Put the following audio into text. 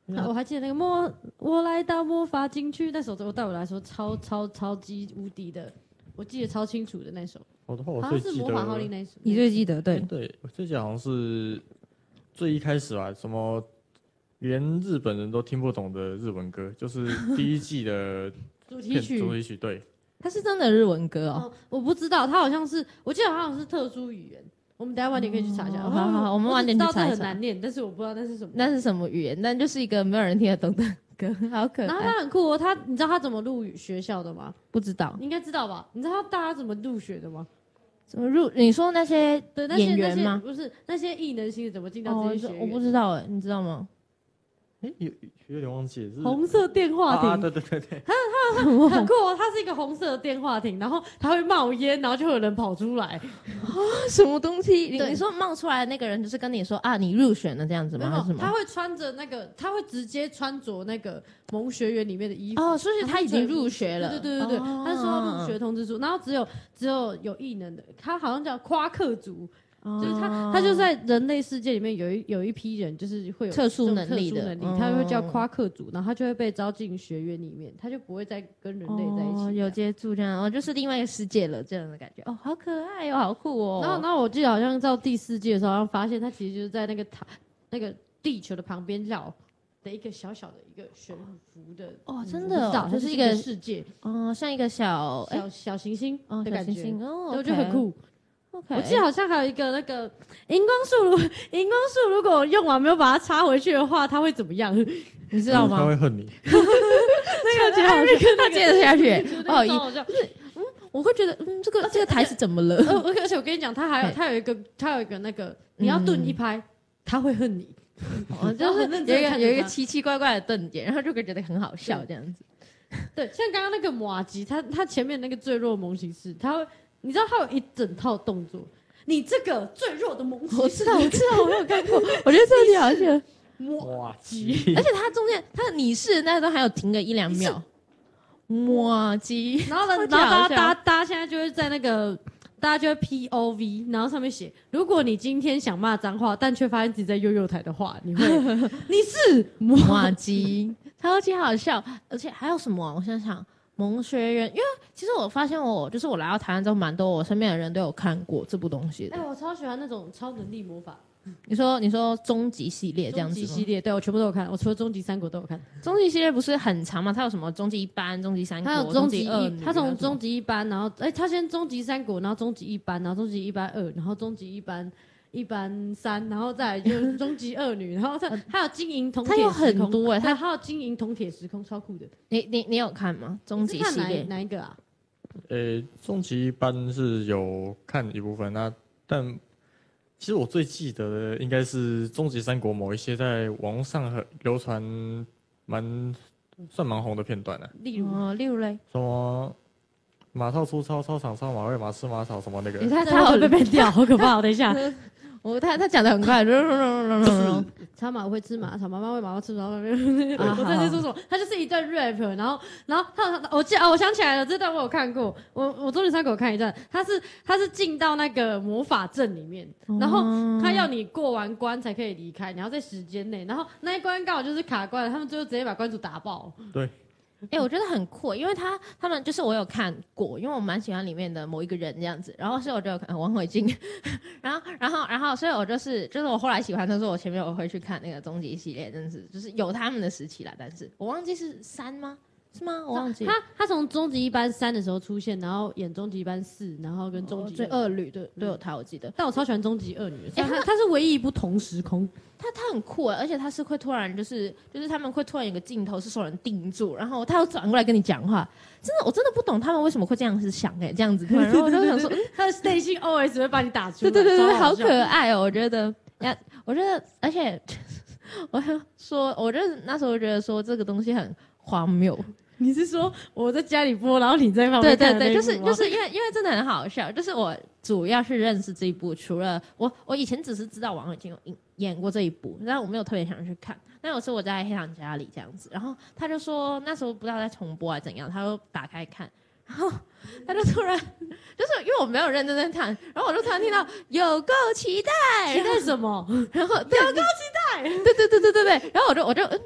我还记得那个我来到魔法禁区那首歌，对我来说超级无敌的，我记得超清楚的那首。 我的话，我好最记得像是魔法号令那一首。 你最记得？对对，我最记得好像是最一开始吧，什么连日本人都听不懂的日文歌，就是第一季的主题曲。 对， 它是真的日文歌哦。 我不知道，它好像是，我记得好像是特殊语言。我们等一下晚点可以去查一下。 好，我们晚点去查一查。 我知道这很难念，但是我不知道那是什么。 那是什么语言？但就是一个没有人听得懂的歌，好可爱。 然后他很酷哦，你知道他怎么入学校的吗？ 不知道， 你应该知道吧？你知道大家怎么入学的吗？ 怎么入？你说那些演员吗？ 不是，那些艺能系怎么进到这些学院？ 我不知道你知道吗？ 有点忘记了， 红色电话亭。 对， 很酷哦，它是一个红色的电话亭，然后它会冒烟，然后就会有人跑出来。 什么东西？你说冒出来的那个人就是跟你说啊，你入选了这样子吗？还是什么？ 他会穿着他会直接穿着那个萌学园里面的衣服。 所以他已经入学了。 对，他是收到入学通知书，然后只有异能的，他好像叫夸克族。就是他就在人类世界里面有一批人，就是会有特殊能力的， 他会叫夸克族，然后他就会被招进学院里面，他就不会再跟人类在一起， 有接触这样，就是另外一个世界了这样的感觉。好可爱好酷哦。 然后我记得好像到第4季的时候，好像发现他其实就是在那个地球的旁边绕的一个小小的一个悬浮的真的就是一个世界像一个小行星的感觉我觉得很酷。 Okay. 我记得好像还有一个那个荧光束，如果用完没有把它插回去的话，它会怎么样？ 你知道吗？ 他会恨你。 那个接下去， 他接着下去，我会觉得，这个台词怎么了？ 而且我跟你讲，他有一个那个，你要顿一拍，他会恨你。 就是有一个奇奇怪怪的顿点，然后就会觉得很好笑这样子。 对，像刚刚那个马吉，他前面那个最弱萌骑士，你知道他有一整套动作，你这个最弱的萌骑士， 我知道，我有看过，我觉得这里好像马吉， 而且他中间他你是那都还有停个1-2秒，马吉， 然后大家现在就会在那个。大家就会 POV， 然后上面写：如果你今天想骂脏话，但却发现自己在悠悠台的话，你是马吉，超级好笑。而且还有什么我想想，萌学园，因为其实我发现我来到台湾之后，蛮多我身边的人都有看过这部东西的。 我超喜欢那种超能力魔法。 你说终极系列这样子吗？ 终极系列，对，我全部都有看，我除了终极3国都有看。 终极系列不是很长吗？它有什么终极1班、终极3国、 它有终极 1， 它从终极1班，然后它先终极3国，然后终极1班，然后终极1班2，然后终极1班3，然后再来就是终极2女，然后它有金银铜铁时空， 它有很多它还有金银铜铁时空，超酷的。 你有看吗？终极系列哪一个啊？ 终极班是有看一部分但。其实我最记得的应该是终极3国某一些在网络上流传算蛮红的片段啊， 例如嘞， 什么马套出操，操场上马喂马吃马草什么那个， 他好被掉，好可怕！等一下， 他讲的很快， 草马会吃马草，马会马会吃马。我在说什么？他就是一段 rap， 然后我想起来了，这段我有看过，我终极3国看一段，他是进到那个魔法阵里面，然后他要你过完关才可以离开，你要在时间内，然后那一关刚好就是卡关了，他们最后直接把关主打爆。 对。 我觉得很酷，因为他们就是我有看过，因为我蛮喜欢里面的某一个人这样子，然后所以我就有看王伟晋，然后所以我就是我后来喜欢的时候，我前面我会去看那个终极系列，真的是就是有他们的时期啦，但是我忘记是3吗？是吗？我忘记了。 他从终极1班3的时候出现，然后演终极1班4，然后跟终极 2女都有他，我记得。 但我超喜欢终极2女的，他是唯一一部同时空。 他很酷，而且他是会突然就是他们会突然有个镜头是受人定住，然后他又转过来跟你讲话。我真的不懂他们为什么会这样子想这样子突然，然后我就想说， 他的内心 OS 会把你打出来。 对，好可爱哦！我觉得，而且我要说，我觉得那时候觉得说这个东西很荒谬。 你是说我在家里播，然后你在旁边看？ 对，就是因为真的很好笑。就是我主要是认识这一部，除了我以前只是知道王伟晋有演过这一部，但我没有特别想去看。那有时候我在黑糖家里这样子，然后他就说那时候不知道在重播还是怎样，他就打开看，然后他就突然就是因为我没有认真在看，然后我就突然听到有够期待， 期待什么？ 然后有够期待， 对，然后我就